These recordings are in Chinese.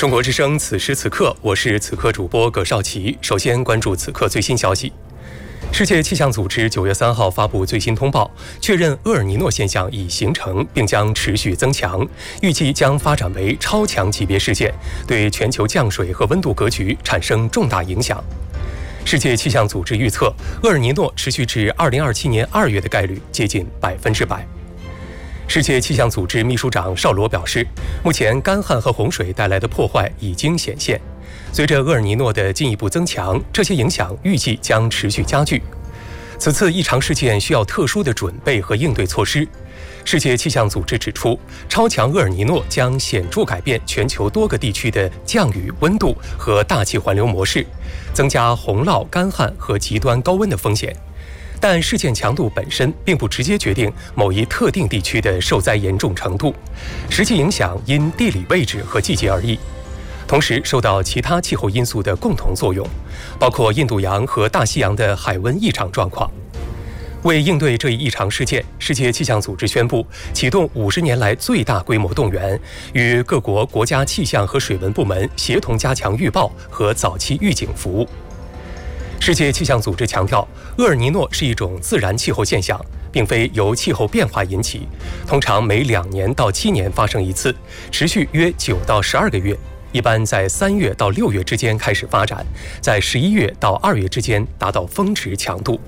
中国之声此时此刻，我是此刻主播葛少奇。首先关注此刻最新消息。世界气象组织9月3号发布最新通报，确认厄尔尼诺现象已形成，并将持续增强，预计将发展为超强级别事件，对全球降水和温度格局产生重大影响。世界气象组织预测，厄尔尼诺持续至2027年2月的概率接近100%。世界气象组织秘书长绍罗表示，目前干旱和洪水带来的破坏已经显现，随着厄尔尼诺的进一步增强，这些影响预计将持续加剧。此次异常事件需要特殊的准备和应对措施。世界气象组织指出，超强厄尔尼诺将显著改变全球多个地区的降雨、温度和大气环流模式，增加洪涝、干旱和极端高温的风险。但事件强度本身并不直接决定某一特定地区的受灾严重程度，实际影响因地理位置和季节而异，同时受到其他气候因素的共同作用，包括印度洋和大西洋的海温异常状况。为应对这一异常事件，世界气象组织宣布启动50年来最大规模动员，与各国国家气象和水文部门协同加强预报和早期预警服务。世界气象组织强调，厄尔尼诺是一种自然气候现象，并非由气候变化引起，通常每2年到7年发生一次，持续约9到12个月，一般在3月到6月之间开始发展，在11月到2月之间达到峰值强度。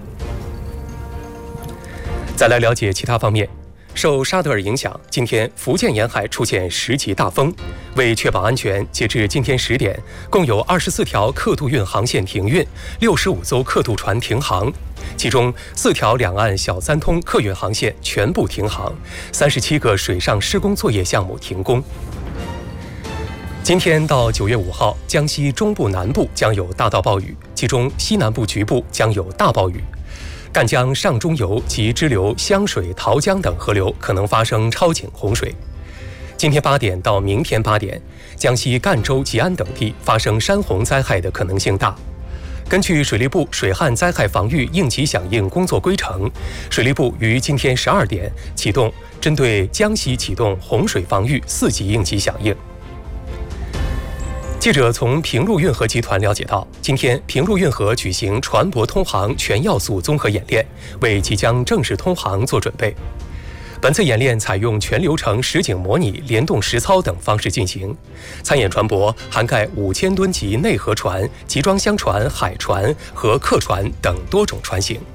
再来了解其他方面。受沙德尔影响，今天福建沿海出现10级大风。为确保安全，截至今天10点，共有24条客渡运航线停运，65艘客渡船停航，其中4条两岸小三通客运航线全部停航，37个水上施工作业项目停工。今天到9月5号，江西中部南部将有大到暴雨，其中西南部局部将有大暴雨。赣江上中游及支流湘水、桃江等河流可能发生超警洪水。今天8点到明天8点，江西赣州、吉安等地发生山洪灾害的可能性大。根据水利部水旱灾害防御应急响应工作规程，水利部于今天12点启动针对江西启动洪水防御4级应急响应。记者从平陆运河集团了解到，今天平陆运河举行船舶通航全要素综合演练，为即将正式通航做准备。本次演练采用全流程实景模拟、联动实操等方式进行，参演船舶涵盖5000吨级内河船、集装箱船、海船和客船等多种船型。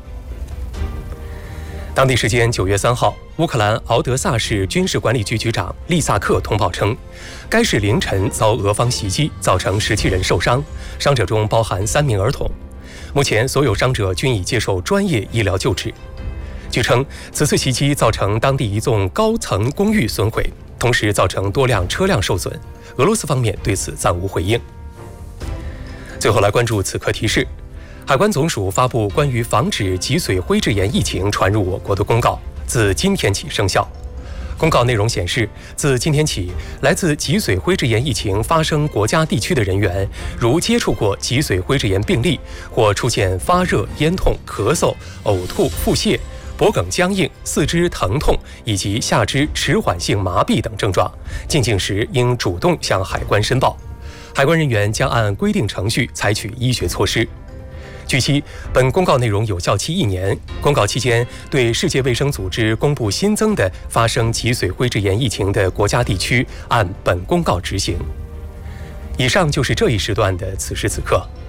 当地时间9月3号，乌克兰敖德萨市军事管理局局长利萨克通报称，该市凌晨遭俄方袭击，造成17人受伤，伤者中包含3名儿童。目前所有伤者均已接受专业医疗救治。据称，此次袭击造成当地一栋高层公寓损毁，同时造成多辆车辆受损。俄罗斯方面对此暂无回应。最后来关注此刻提示。海关总署发布关于防止脊髓灰质炎疫情传入我国的公告，自今天起生效。公告内容显示，自今天起，来自脊髓灰质炎疫情发生国家地区的人员，如接触过脊髓灰质炎病例，或出现发热、咽痛、咳嗽、呕吐、腹泻、脖梗僵硬、四肢疼痛以及下肢迟缓性麻痹等症状，进境时应主动向海关申报，海关人员将按规定程序采取医学措施。据悉，本公告内容有效期1年。公告期间，对世界卫生组织公布新增的发生脊髓灰质炎疫情的国家地区，按本公告执行。以上就是这一时段的此时此刻，